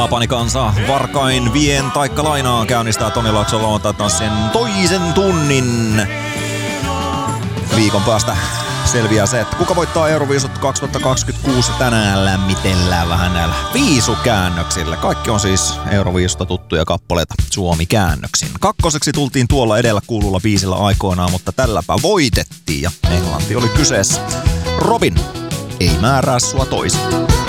Saapani kansa, varkain vien taikka lainaan käynnistää Toni Laakson lauantai-tanssien toisen tunnin. Viikon päästä selviää se, että kuka voittaa Euroviisut 2026 ja tänään lämmitellään vähän näillä viisukäännöksillä. Kaikki on siis Euroviisusta tuttuja kappaleita Suomi-käännöksin. Kakkoseksi tultiin tuolla edellä kuululla biisillä aikoinaan, mutta tälläpä voitettiin ja Englanti oli kyseessä. Robin, ei määrää sua toisin.